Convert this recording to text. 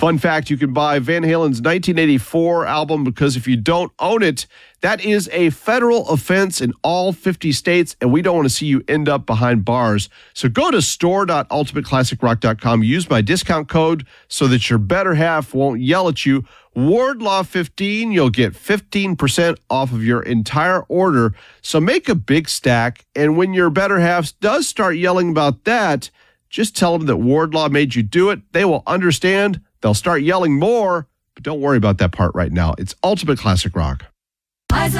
Fun fact, you can buy Van Halen's 1984 album because if you don't own it, that is a federal offense in all 50 states, and we don't want to see you end up behind bars. So go to store.ultimateclassicrock.com. Use my discount code so that your better half won't yell at you. Wardlaw15, you'll get 15% off of your entire order. So make a big stack, and when your better half does start yelling about that, just tell them that Wardlaw made you do it. They will understand. They'll start yelling more, but don't worry about that part right now. It's Ultimate Classic Rock. Eyes